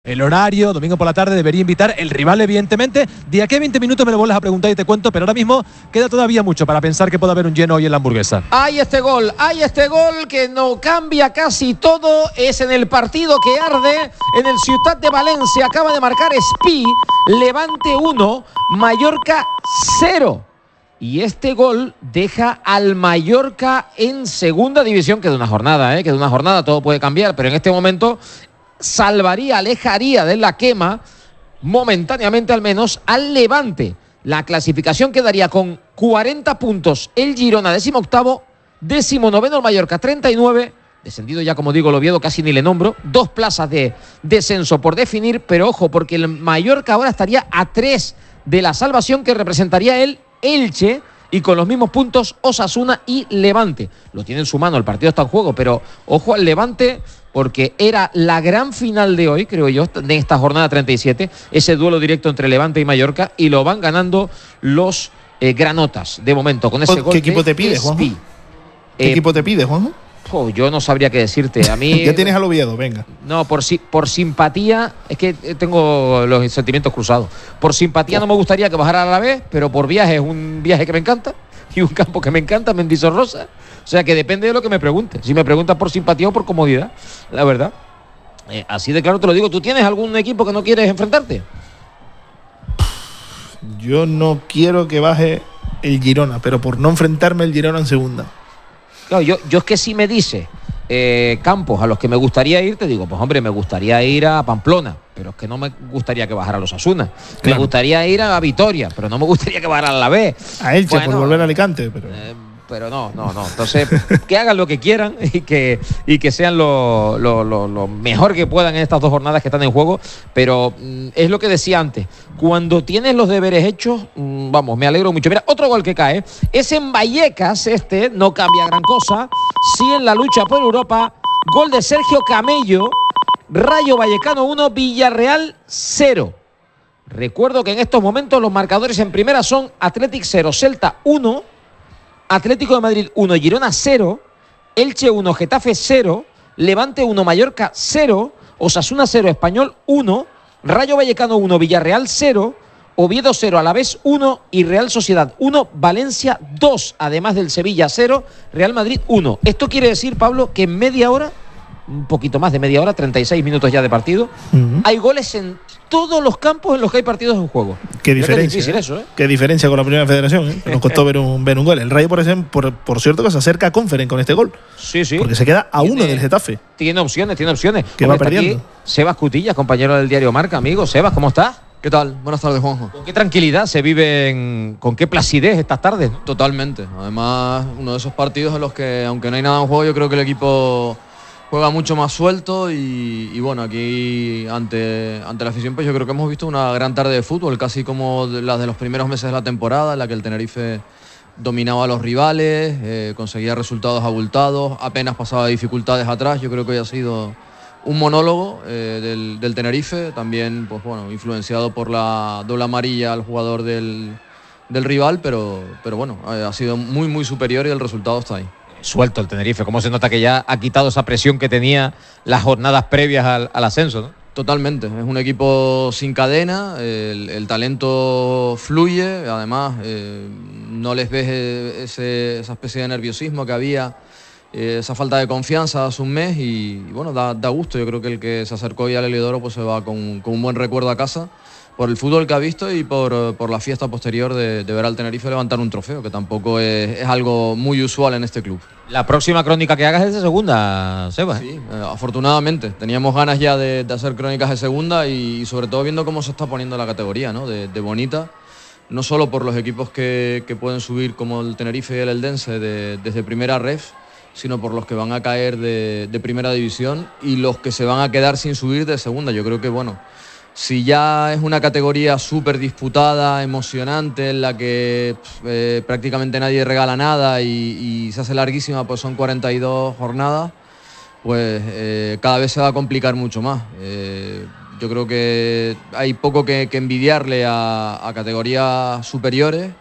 El horario, domingo por la tarde, debería invitar el rival, evidentemente. De aquí a 20 minutos me lo vuelves a preguntar y te cuento, pero ahora mismo queda todavía mucho para pensar que puede haber un lleno hoy en la Hamburguesa. Hay este gol que no cambia casi todo. Es en el partido que arde en el Ciutat de Valencia. Acaba de marcar Espí. Levante 1, Mallorca 0. Y este gol deja al Mallorca en segunda división. Queda una jornada, queda una jornada, todo puede cambiar, pero en este momento salvaría, alejaría de la quema, momentáneamente al menos, al Levante. La clasificación quedaría con 40 puntos el Girona, 18º, 19º el Mallorca, 39. Descendido ya, como digo, el Oviedo casi ni le nombro. 2 plazas de descenso por definir, pero ojo, porque el Mallorca ahora estaría a 3 de la salvación que representaría el Elche, y con los mismos puntos Osasuna y Levante. Lo tiene en su mano, el partido está en juego, pero ojo al Levante, porque era la gran final de hoy, creo yo, de esta jornada 37, ese duelo directo entre Levante y Mallorca, y lo van ganando los granotas, de momento, con ese gol. ¿Qué equipo te pide, Juanjo? ¿Qué equipo te pide, Juanjo? Yo no sabría qué decirte. A mí ya tienes al Oviedo, venga. No, por simpatía, es que tengo los sentimientos cruzados. Por simpatía no me gustaría que bajara a la vez, pero por viaje es un viaje que me encanta y un campo que me encanta, Mendizorroza. O sea que depende de lo que me preguntes. Si me preguntas por simpatía o por comodidad, la verdad. Así de claro te lo digo. ¿Tú tienes algún equipo que no quieres enfrentarte? Yo no quiero que baje el Girona, pero por no enfrentarme el Girona en segunda. Claro, yo es que si me dice campos a los que me gustaría ir, te digo, pues hombre, me gustaría ir a Pamplona, pero es que no me gustaría que bajara a los Osasuna. Claro. Me gustaría ir a Vitoria, pero no me gustaría que bajara a la B. A Elche, por volver a Alicante, pero no. Entonces, que hagan lo que quieran y que sean lo mejor que puedan en estas 2 jornadas que están en juego. Pero es lo que decía antes. Cuando tienes los deberes hechos, vamos, me alegro mucho. Mira, otro gol que cae. Es en Vallecas, no cambia gran cosa. Sí en la lucha por Europa. Gol de Sergio Camello. Rayo Vallecano 1, Villarreal 0. Recuerdo que en estos momentos los marcadores en primera son Athletic 0, Celta 1, Atlético de Madrid 1, Girona 0, Elche 1, Getafe 0, Levante 1, Mallorca 0, Osasuna 0, Español 1, Rayo Vallecano 1, Villarreal 0, Oviedo 0, Alavés 1 y Real Sociedad 1, Valencia 2, además del Sevilla 0, Real Madrid 1. Esto quiere decir, Pablo, que en media hora, un poquito más de media hora, 36 minutos ya de partido, hay goles en todos los campos en los que hay partidos en juego. Qué diferencia. Es difícil eso, Qué diferencia con la Primera Federación, Nos costó ver un gol. El Rayo, por cierto, que se acerca a Conference con este gol. Sí. Porque se queda a 1 del Getafe. Tiene opciones. Que va perdiendo. Sebas Cutillas, compañero del diario Marca, amigo. Sebas, ¿cómo estás? ¿Qué tal? Buenas tardes, Juanjo. ¿Con qué tranquilidad se viven, con qué placidez estas tardes? Totalmente. Además, uno de esos partidos en los que, aunque no hay nada en juego, yo creo que el equipo juega mucho más suelto y bueno, aquí ante la afición, pues yo creo que hemos visto una gran tarde de fútbol, casi como las de los primeros meses de la temporada, en la que el Tenerife dominaba a los rivales, conseguía resultados abultados, apenas pasaba dificultades atrás. Yo creo que hoy ha sido un monólogo del Tenerife, también pues bueno, influenciado por la doble amarilla al jugador del rival, pero bueno, ha sido muy, muy superior y el resultado está ahí. Suelto el Tenerife, cómo se nota que ya ha quitado esa presión que tenía las jornadas previas al ascenso, ¿no? Totalmente, es un equipo sin cadena, el talento fluye, además no les ves esa especie de nerviosismo que había, esa falta de confianza hace un mes y bueno, da gusto. Yo creo que el que se acercó ya al Heliodoro pues se va con un buen recuerdo a casa por el fútbol que ha visto y por la fiesta posterior de ver al Tenerife levantar un trofeo, que tampoco es algo muy usual en este club. La próxima crónica que hagas es de segunda, Sebas. Sí, afortunadamente. Teníamos ganas ya de hacer crónicas de segunda y sobre todo viendo cómo se está poniendo la categoría, ¿no? de bonita, no solo por los equipos que pueden subir como el Tenerife y el Eldense desde primera ref, sino por los que van a caer de primera división y los que se van a quedar sin subir de segunda. Yo creo que, bueno, si ya es una categoría súper disputada, emocionante, en la que prácticamente nadie regala nada y se hace larguísima, pues son 42 jornadas, pues cada vez se va a complicar mucho más. Yo creo que hay poco que envidiarle a categorías superiores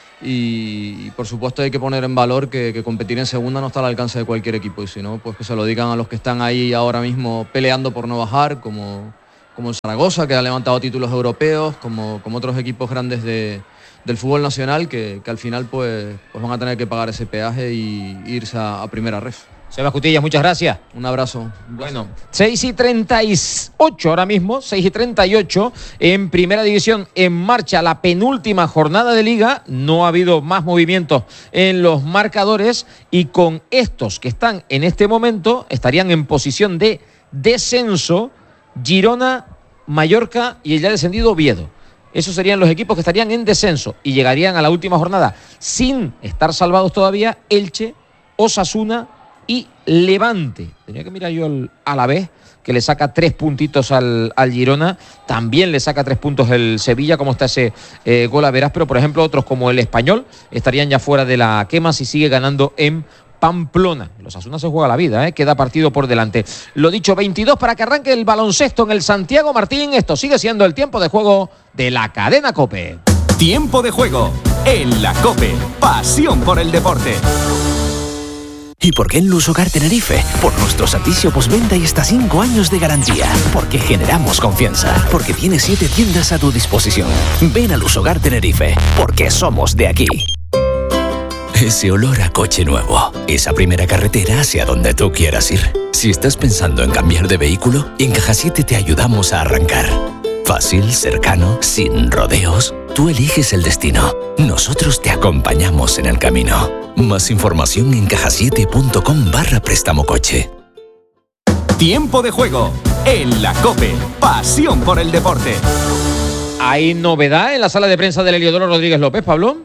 y por supuesto hay que poner en valor que competir en segunda no está al alcance de cualquier equipo y si no, pues que se lo digan a los que están ahí ahora mismo peleando por no bajar, como como el Zaragoza, que ha levantado títulos europeos, como otros equipos grandes del fútbol nacional que al final pues van a tener que pagar ese peaje y irse a primera ref. Sebas Cutillas, muchas gracias. Un abrazo. Bueno, 6:38 ahora mismo, 6:38 en Primera División, en marcha la penúltima jornada de Liga. No ha habido más movimientos en los marcadores y con estos que están en este momento estarían en posición de descenso Girona, Mallorca y el ya descendido Oviedo. Esos serían los equipos que estarían en descenso y llegarían a la última jornada sin estar salvados todavía Elche, Osasuna y Levante. Tenía que mirar yo al Alavés, que le saca 3 puntitos al Girona. También le saca 3 puntos el Sevilla, como está ese gol a verás. Pero, por ejemplo, otros como el Español estarían ya fuera de la quema si sigue ganando en Pamplona. Los Osasuna se juega la vida, queda partido por delante. Lo dicho, 22 para que arranque el baloncesto en el Santiago Martín. Esto sigue siendo el tiempo de juego de la cadena COPE. Tiempo de juego en la COPE. Pasión por el deporte. ¿Y por qué en Lusogar Tenerife? Por nuestro servicio postventa y hasta 5 años de garantía. Porque generamos confianza. Porque tiene 7 tiendas a tu disposición. Ven a Lusogar Tenerife. Porque somos de aquí. Ese olor a coche nuevo. Esa primera carretera hacia donde tú quieras ir. Si estás pensando en cambiar de vehículo, en Caja 7 te ayudamos a arrancar. Fácil, cercano, sin rodeos. Tú eliges el destino. Nosotros te acompañamos en el camino. Más información en cajasiete.com/préstamo coche. Tiempo de juego en la COPE. Pasión por el deporte. ¿Hay novedad en la sala de prensa del Heliodoro Rodríguez López, Pablo?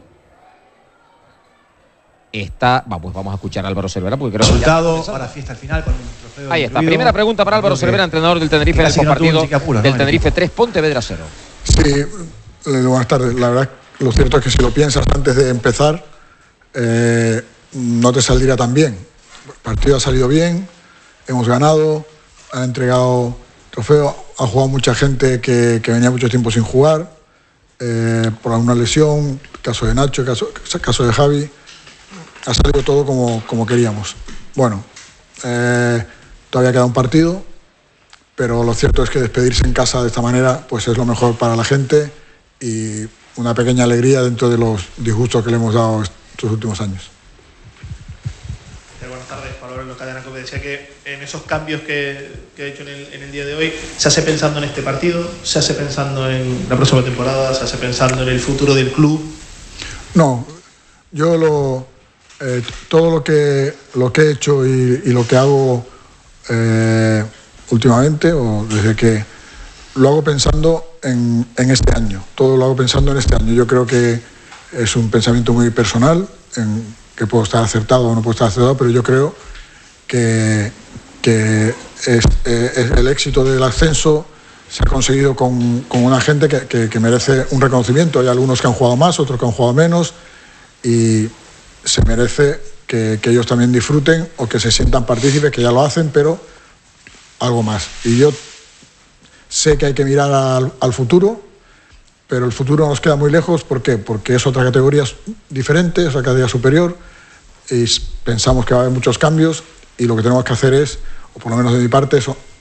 Pues vamos a escuchar a Álvaro Cervera porque creo resultado para fiesta al final con un trofeo. Ahí está, primera pregunta para Álvaro Cervera, entrenador del Tenerife, en el partido del Tenerife 3, Pontevedra 0. Sí, buenas tardes. La verdad, lo cierto es que si lo piensas antes de empezar, no te saldría tan bien. El partido ha salido bien, hemos ganado, han entregado trofeo, ha jugado mucha gente que venía mucho tiempo sin jugar, por alguna lesión, caso de Nacho, caso de Javi. Ha salido todo como queríamos. Bueno, todavía queda un partido, pero lo cierto es que despedirse en casa de esta manera pues es lo mejor para la gente y una pequeña alegría dentro de los disgustos que le hemos dado estos últimos años. Buenas tardes, Pablo Cadena COPE. Decía que en esos cambios que he hecho en el día de hoy, ¿se hace pensando en este partido? ¿Se hace pensando en la próxima temporada? ¿Se hace pensando en el futuro del club? No, yo todo lo que he hecho y lo que hago últimamente, o desde que lo hago pensando en este año, todo lo hago pensando en este año. Yo creo que es un pensamiento muy personal, en que puedo estar acertado o no puedo estar acertado, pero yo creo que es el éxito del ascenso se ha conseguido con una gente que merece un reconocimiento. Hay algunos que han jugado más, otros que han jugado menos, y se merece que ellos también disfruten o que se sientan partícipes, que ya lo hacen, pero algo más. Y yo sé que hay que mirar al futuro, pero el futuro nos queda muy lejos. ¿Por qué? Porque es otra categoría diferente, es otra categoría superior, y pensamos que va a haber muchos cambios, y lo que tenemos que hacer es, o por lo menos de mi parte,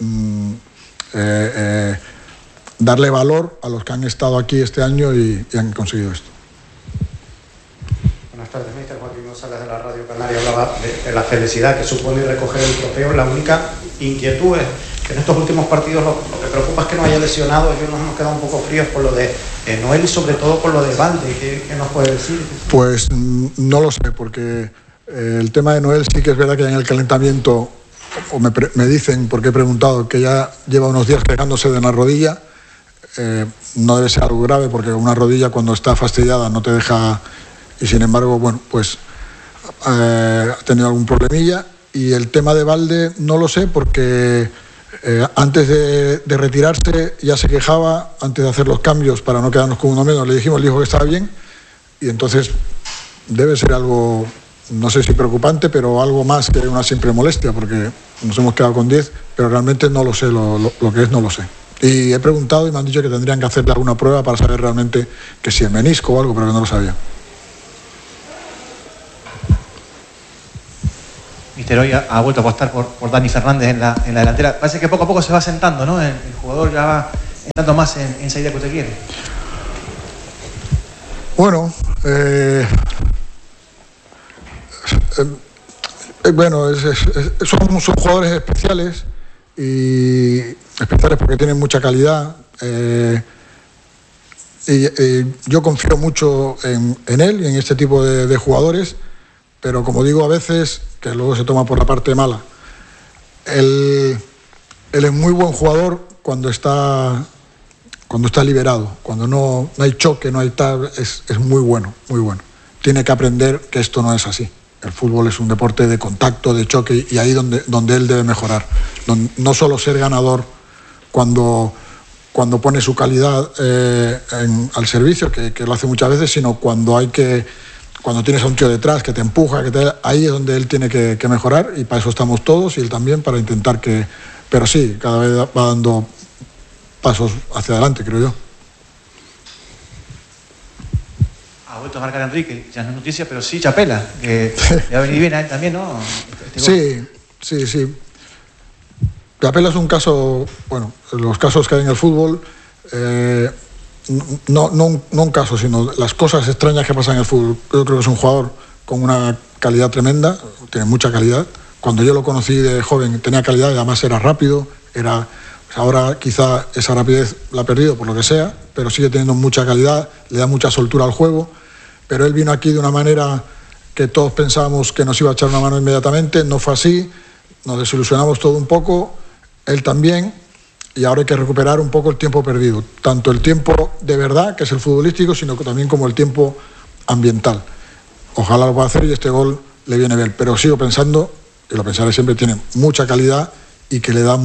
darle valor a los que han estado aquí este año y han conseguido esto. Buenas tardes, mister. Joaquín González de la Radio Canaria hablaba de la felicidad que supone recoger el trofeo. La única inquietud es que en estos últimos partidos lo que preocupa es que no haya lesionado. Yo nos hemos quedado un poco fríos por lo de Noel y sobre todo por lo de Valde. ¿Qué nos puede decir? Pues no lo sé, porque el tema de Noel sí que es verdad que en el calentamiento, o me dicen, porque he preguntado, que ya lleva unos días quejándose de una rodilla. No debe ser algo grave, porque una rodilla cuando está fastidiada no te deja. Y sin embargo, bueno, pues ha tenido algún problemilla. Y el tema de Valde no lo sé, porque antes de retirarse ya se quejaba, antes de hacer los cambios para no quedarnos con uno menos, le dijo que estaba bien, y entonces debe ser algo, no sé si preocupante, pero algo más que una simple molestia, porque nos hemos quedado con 10, pero realmente no lo sé, lo que es no lo sé. Y he preguntado y me han dicho que tendrían que hacerle alguna prueba para saber realmente que si el menisco o algo, pero que no lo sabía. míster hoy ha vuelto a apostar por Dani Fernández en la delantera. Parece que poco a poco se va sentando, ¿no? El jugador ya va entrando más en salida que usted quiere. Bueno, son jugadores especiales, y especiales porque tienen mucha calidad. Yo confío mucho en él y en este tipo de jugadores, pero como digo a veces, que luego se toma por la parte mala, él es muy buen jugador cuando está liberado, cuando no hay choque, no hay tal, es muy bueno, muy bueno. Tiene que aprender que esto no es así. El fútbol es un deporte de contacto, de choque, y ahí donde él debe mejorar. No solo ser ganador cuando pone su calidad al servicio, que lo hace muchas veces, sino cuando tienes a un tío detrás que te empuja, ahí es donde él tiene que mejorar, y para eso estamos todos, y él también, para intentar que... Pero sí, cada vez va dando pasos hacia adelante, creo yo. Ha vuelto a marcar Enrique, ya no es noticia, pero sí Chapela, que le va a venir bien a él también, ¿no? Sí. Chapela es un caso, bueno, los casos que hay en el fútbol, no un caso, sino las cosas extrañas que pasan en el fútbol. Yo creo que es un jugador con una calidad tremenda, tiene mucha calidad. Cuando yo lo conocí de joven tenía calidad y además era rápido, ahora quizá esa rapidez la ha perdido por lo que sea, pero sigue teniendo mucha calidad, le da mucha soltura al juego. Pero él vino aquí de una manera que todos pensábamos que nos iba a echar una mano inmediatamente, no fue así, nos desilusionamos todo un poco, él también, y ahora hay que recuperar un poco el tiempo perdido, tanto el tiempo de verdad, que es el futbolístico, sino también como el tiempo ambiental. Ojalá lo pueda hacer y este gol le viene bien, pero sigo pensando, y lo pensaré siempre, tiene mucha calidad y que le da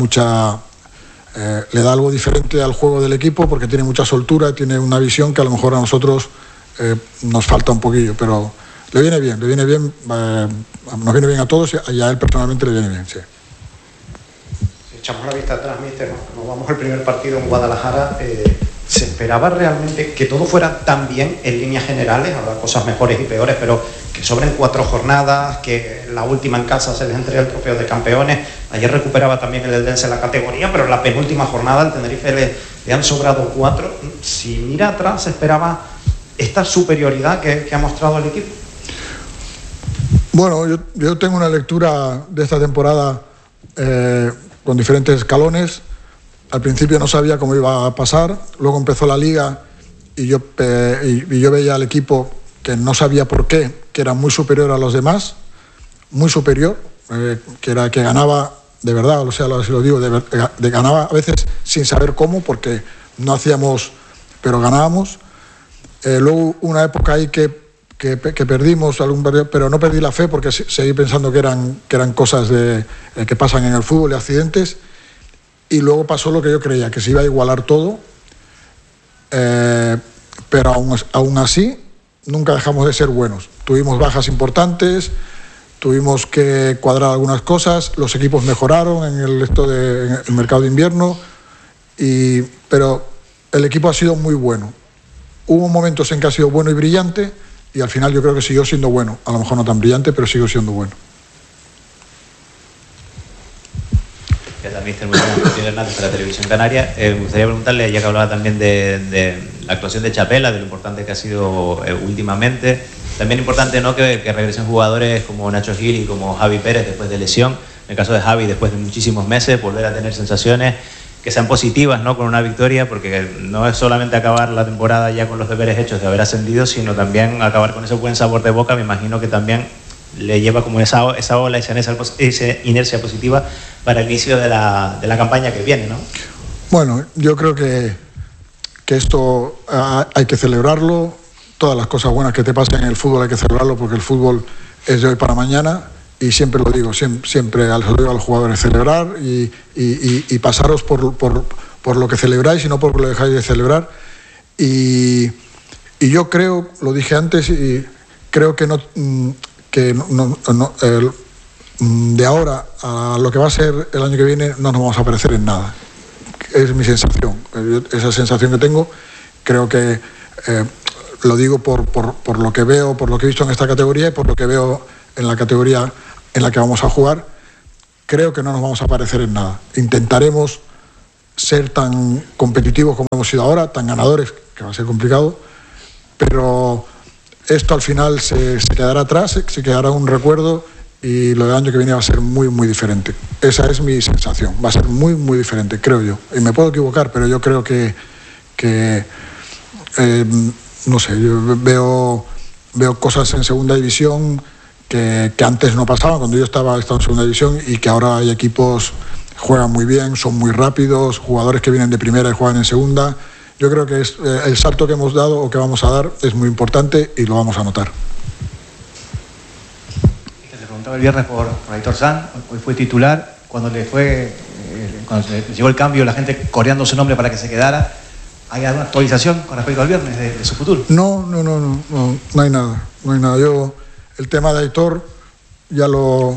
algo diferente al juego del equipo, porque tiene mucha soltura, tiene una visión que a lo mejor a nosotros nos falta un poquillo, pero le viene bien, nos viene bien a todos, y a él personalmente le viene bien, sí. Si echamos la vista atrás, míster, nos vamos al primer partido en Guadalajara, ¿se esperaba realmente que todo fuera tan bien en líneas generales? Habrá cosas mejores y peores, pero que sobren 4 jornadas, que la última en casa se les entrega el trofeo de campeones. Ayer recuperaba también el Eldense la categoría, pero en la penúltima jornada al Tenerife le han sobrado 4. Si mira atrás, ¿se esperaba esta superioridad que ha mostrado el equipo? Bueno, yo tengo una lectura de esta temporada con diferentes escalones. Al principio no sabía cómo iba a pasar, luego empezó la liga y yo veía al equipo que no sabía por qué, que era muy superior a los demás, muy superior, que ganaba de verdad, o sea, si lo digo, ganaba a veces sin saber cómo, porque no hacíamos, pero ganábamos. Luego una época ahí que perdimos pero no perdí la fe, porque seguí pensando que eran cosas que pasan en el fútbol y accidentes. Y luego pasó lo que yo creía, que se iba a igualar todo, pero aún así nunca dejamos de ser buenos. Tuvimos bajas importantes, tuvimos que cuadrar algunas cosas, los equipos mejoraron en el mercado de invierno, pero el equipo ha sido muy bueno. Hubo momentos en que ha sido bueno y brillante, y al final yo creo que siguió siendo bueno. A lo mejor no tan brillante, pero siguió siendo bueno. ¿Qué tal, míster? Muy buenas, Antonio Hernández para Televisión Canaria. Me gustaría preguntarle, ya que hablaba también de la actuación de Chapela, de lo importante que ha sido últimamente. También importante, ¿no?, que regresen jugadores como Nacho Gil y como Javi Pérez después de lesión. En el caso de Javi, después de muchísimos meses, volver a tener sensaciones que sean positivas, ¿no?, con una victoria, porque no es solamente acabar la temporada ya con los deberes hechos de haber ascendido, sino también acabar con ese buen sabor de boca. Me imagino que también le lleva como esa ola, esa inercia positiva para el inicio de la campaña que viene, ¿no? Bueno, yo creo que esto hay que celebrarlo. Todas las cosas buenas que te pasan en el fútbol hay que celebrarlo, porque el fútbol es de hoy para mañana. Y siempre lo digo, siempre a los jugadores, celebrar y pasaros por lo que celebráis y no por lo que dejáis de celebrar. Y yo creo, lo dije antes, y creo que de ahora a lo que va a ser el año que viene no nos vamos a parecer en nada. Es mi sensación, esa sensación que tengo. Creo que lo digo por lo que veo, por lo que he visto en esta categoría y por lo que veo en la categoría en la que vamos a jugar, creo que no nos vamos a parecer en nada. Intentaremos ser tan competitivos como hemos sido ahora, tan ganadores, que va a ser complicado, pero esto al final se quedará atrás, se quedará un recuerdo, y lo del año que viene va a ser muy, muy diferente. Esa es mi sensación, va a ser muy, muy diferente, creo yo. Y me puedo equivocar, pero yo creo que no sé, yo veo cosas en segunda división que antes no pasaban, cuando yo estaba en segunda división, y que ahora hay equipos que juegan muy bien, son muy rápidos, jugadores que vienen de primera y juegan en segunda. Yo creo que el salto que hemos dado o que vamos a dar es muy importante y lo vamos a notar. Le preguntaba el viernes por Aitor Sanz, hoy fue titular, cuando le llegó el cambio, la gente coreando su nombre para que se quedara. ¿Hay alguna actualización con respecto al viernes de su futuro? No hay nada. Yo, el tema de Aitor, ya lo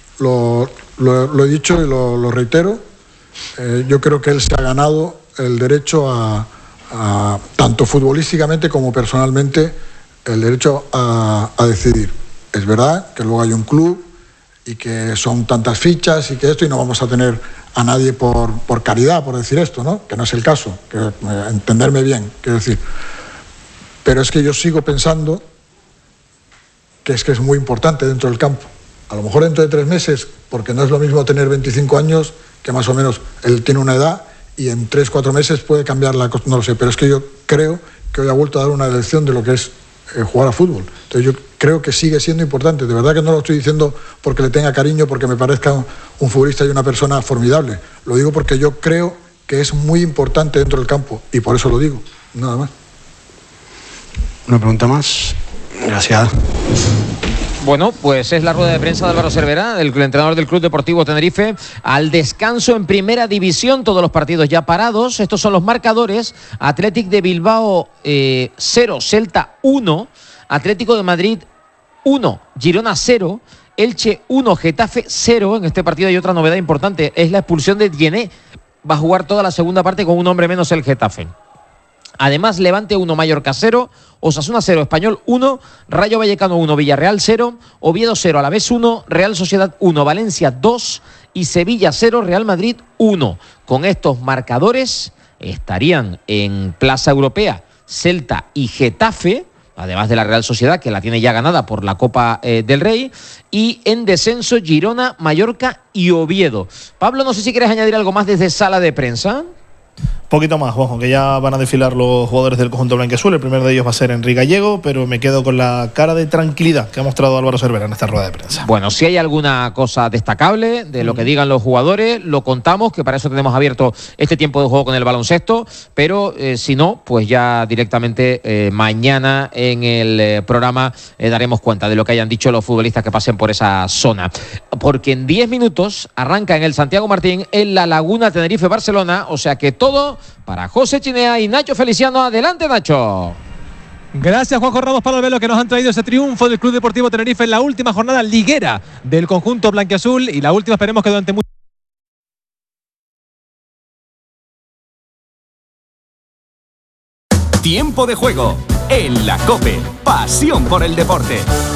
he dicho y lo reitero. Yo creo que él se ha ganado el derecho a tanto futbolísticamente como personalmente, el derecho a decidir. Es verdad que luego hay un club y que son tantas fichas y que esto, y no vamos a tener a nadie por caridad, por decir esto, ¿no? Que no es el caso, entenderme bien, quiero decir. Pero es que yo sigo pensando que es muy importante dentro del campo. A lo mejor dentro de 3 meses, porque no es lo mismo tener 25 años, que más o menos él tiene una edad, y en 3-4 meses puede cambiar la cosa, no lo sé, pero es que yo creo que hoy ha vuelto a dar una lección de lo que es jugar a fútbol. Entonces yo creo que sigue siendo importante. De verdad que no lo estoy diciendo porque le tenga cariño, porque me parezca un futbolista y una persona formidable. Lo digo porque yo creo que es muy importante dentro del campo, y por eso lo digo, nada más. Una pregunta más. Gracias. Bueno, pues es la rueda de prensa de Álvaro Cervera, el entrenador del Club Deportivo Tenerife, al descanso en primera división, todos los partidos ya parados. Estos son los marcadores: Athletic de Bilbao 0, Celta 1, Atlético de Madrid 1, Girona 0, Elche 1, Getafe 0. En este partido hay otra novedad importante, es la expulsión de Diené. Va a jugar toda la segunda parte con un hombre menos el Getafe. Además, Levante 1, Mallorca 0, Osasuna 0, Español 1, Rayo Vallecano 1, Villarreal 0, Oviedo 0, Alavés 1, Real Sociedad 1, Valencia 2 y Sevilla 0, Real Madrid 1. Con estos marcadores estarían en Plaza Europea Celta y Getafe, además de la Real Sociedad, que la tiene ya ganada por la Copa del Rey, y en descenso Girona, Mallorca y Oviedo. Pablo, no sé si quieres añadir algo más desde sala de prensa. Poquito más, Juanjo, que ya van a desfilar los jugadores del conjunto blanquiazul. El primero de ellos va a ser Enrique Gallego, pero me quedo con la cara de tranquilidad que ha mostrado Álvaro Cervera en esta rueda de prensa. Bueno, si hay alguna cosa destacable de lo que digan los jugadores, lo contamos, que para eso tenemos abierto este tiempo de juego con el baloncesto, pero si no, pues ya directamente mañana en el programa daremos cuenta de lo que hayan dicho los futbolistas que pasen por esa zona. Porque en 10 minutos arranca en el Santiago Martín, en la Laguna Tenerife-Barcelona, o sea que todo para José Chinea y Nacho Feliciano. Adelante, Nacho. Gracias, Juanjo Ramos, para el velo, que nos han traído ese triunfo del Club Deportivo Tenerife en la última jornada liguera del conjunto blanquiazul, y la última, esperemos que durante mucho. Tiempo de juego en la COPE. Pasión por el deporte.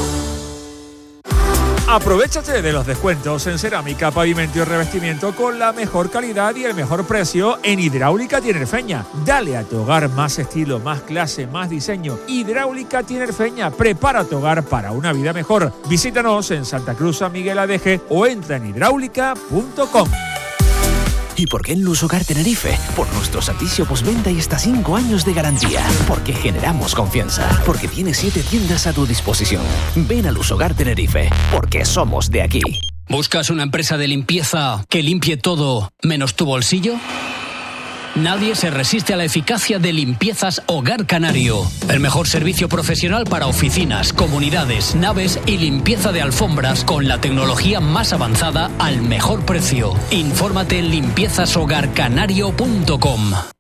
Aprovechate de los descuentos en cerámica, pavimento y revestimiento con la mejor calidad y el mejor precio en Hidráulica Tinerfeña. Dale a tu hogar más estilo, más clase, más diseño. Hidráulica Tinerfeña, prepara tu hogar para una vida mejor. Visítanos en Santa Cruz, San Miguel Adeje, o entra en hidráulica.com. ¿Y por qué en Lusogar Tenerife? Por nuestro servicio postventa y hasta 5 años de garantía. Porque generamos confianza. Porque tiene 7 tiendas a tu disposición. Ven a Lusogar Tenerife, porque somos de aquí. ¿Buscas una empresa de limpieza que limpie todo menos tu bolsillo? Nadie se resiste a la eficacia de Limpiezas Hogar Canario. El mejor servicio profesional para oficinas, comunidades, naves y limpieza de alfombras con la tecnología más avanzada al mejor precio. Infórmate en limpiezashogarcanario.com.